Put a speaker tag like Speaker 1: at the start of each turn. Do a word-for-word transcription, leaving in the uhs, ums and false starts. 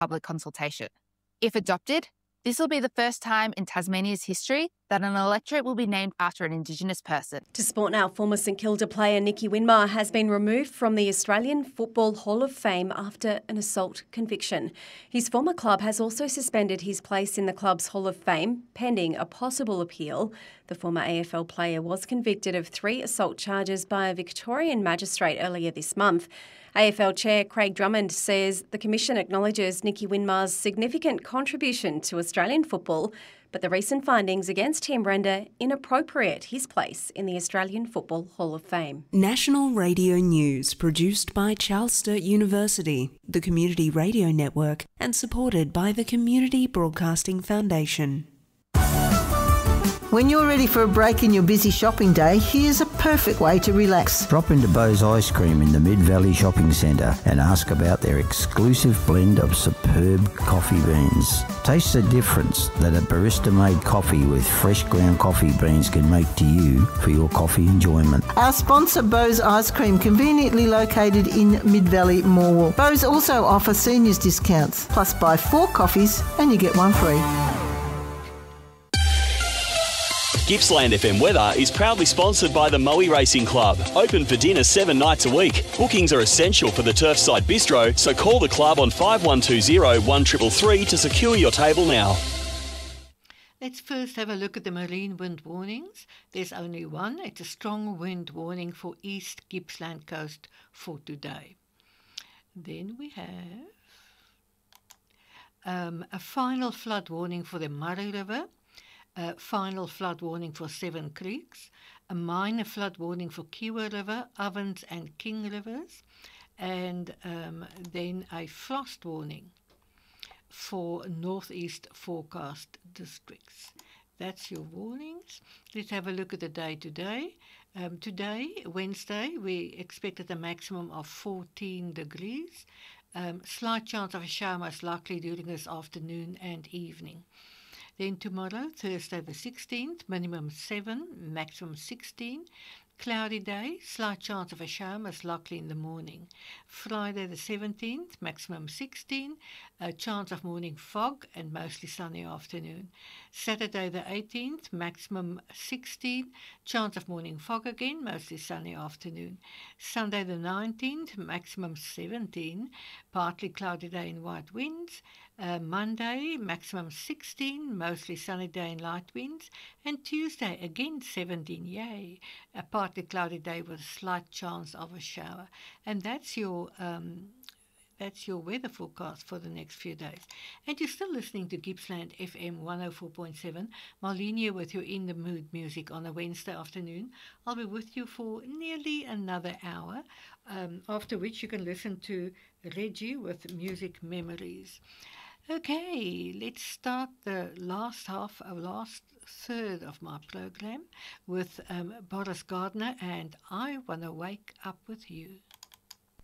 Speaker 1: public consultation. If adopted, this will be the first time in Tasmania's history that an electorate will be named after an Indigenous person.
Speaker 2: To sport now, former St Kilda player Nicky Winmar has been removed from the Australian Football Hall of Fame after an assault conviction. His former club has also suspended his place in the club's Hall of Fame, pending a possible appeal. The former A F L player was convicted of three assault charges by a Victorian magistrate earlier this month. A F L Chair Craig Drummond says the Commission acknowledges Nicky Winmar's significant contribution to Australian football, but the recent findings against him render inappropriate his place in the Australian Football Hall of Fame.
Speaker 3: National Radio News, produced by Charles Sturt University, the Community Radio Network, and supported by the Community Broadcasting Foundation.
Speaker 4: When you're ready for a break in your busy shopping day, here's a perfect way to relax.
Speaker 5: Drop into Bo's Ice Cream in the Mid-Valley Shopping Centre and ask about their exclusive blend of superb coffee beans. Taste the difference that a barista-made coffee with fresh ground coffee beans can make to you for your coffee enjoyment.
Speaker 4: Our sponsor, Bo's Ice Cream, conveniently located in Mid-Valley, Morwell. Bo's also offer seniors discounts. Plus, buy four coffees and you get one free.
Speaker 6: Gippsland F M Weather is proudly sponsored by the Moe Racing Club. Open for dinner seven nights a week. Bookings are essential for the Turfside Bistro, so call the club on five one two zero, one three three three to secure your table now.
Speaker 7: Let's first have a look at the marine wind warnings. There's only one. It's a strong wind warning for East Gippsland Coast for today. Then we have um, a final flood warning for the Murray River. A final flood warning for Seven Creeks, a minor flood warning for Kiewa River, Ovens and King Rivers, and um, then a frost warning for northeast forecast districts. That's your warnings. Let's have a look at the day today. Um, today, Wednesday, we expected a maximum of fourteen degrees. Um, slight chance of a shower most likely during this afternoon and evening. Then tomorrow, Thursday the sixteenth, minimum seven, maximum sixteen. Cloudy day, slight chance of a shower, most likely in the morning. Friday the seventeenth, maximum sixteen, a chance of morning fog and mostly sunny afternoon. Saturday the eighteenth, maximum sixteen, chance of morning fog again, mostly sunny afternoon. Sunday the nineteenth, maximum seventeen, partly cloudy day and white winds. Uh, Monday, maximum sixteen, mostly sunny day and light winds. And Tuesday, again seventeen, yay, a partly cloudy day with a slight chance of a shower. And that's your um, that's your weather forecast for the next few days. And you're still listening to Gippsland F M one oh four point seven. Marlene with your In the Mood music on a Wednesday afternoon. I'll be with you for nearly another hour, um, after which you can listen to Reggie with Music Memories. Okay, let's start the last half, or last third of my program with um, Boris Gardner and I Wanna Wake Up With You.